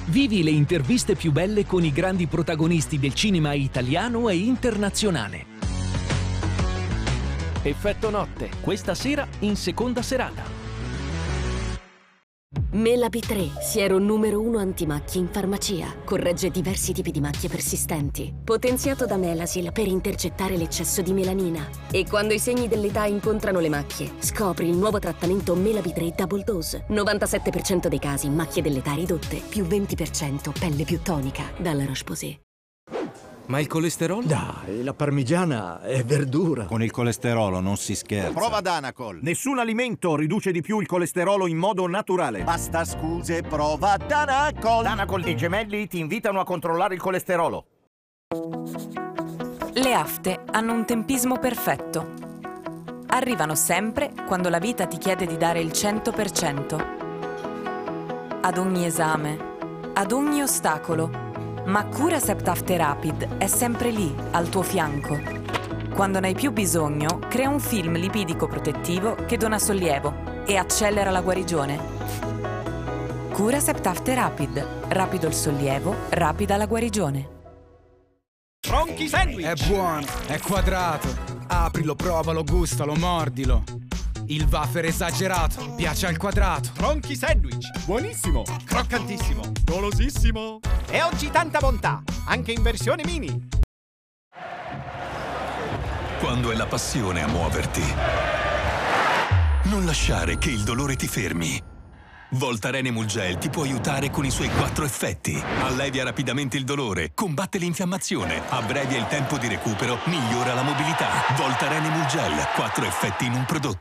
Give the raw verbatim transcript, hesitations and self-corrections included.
Vivi le interviste più belle con i grandi protagonisti del cinema italiano e internazionale. Effetto notte, questa sera in seconda serata. Mela B tre, siero numero uno antimacchie in farmacia. Corregge diversi tipi di macchie persistenti. Potenziato da Melasil per intercettare l'eccesso di melanina. E quando i segni dell'età incontrano le macchie, scopri il nuovo trattamento Mela B tre Double Dose. novantasette per cento dei casi macchie dell'età ridotte, più venti per cento pelle più tonica. Dalla Roche-Posay. Ma il colesterolo? Dai, la parmigiana è verdura. Con il colesterolo non si scherza. Prova Danacol. Nessun alimento riduce di più il colesterolo in modo naturale. Basta scuse, prova Danacol. Danacol e i gemelli ti invitano a controllare il colesterolo. Le afte hanno un tempismo perfetto. Arrivano sempre quando la vita ti chiede di dare il cento per cento. Ad ogni esame, ad ogni ostacolo. Ma Curacept After Rapid è sempre lì, al tuo fianco. Quando ne hai più bisogno, crea un film lipidico protettivo che dona sollievo e accelera la guarigione. Curacept After Rapid. Rapido il sollievo, rapida la guarigione. Tronchi Sandwich! È buono, è quadrato. Aprilo, provalo, gustalo, mordilo. Il wafer esagerato, piace al quadrato. Tronchi Sandwich! Buonissimo! Croccantissimo! Golosissimo! E oggi tanta bontà, anche in versione mini! Quando è la passione a muoverti, non lasciare che il dolore ti fermi. Voltaren Emulgel ti può aiutare con i suoi quattro effetti. Allevia rapidamente il dolore, combatte l'infiammazione, abbrevia il tempo di recupero, migliora la mobilità. Voltaren Emulgel, quattro effetti in un prodotto.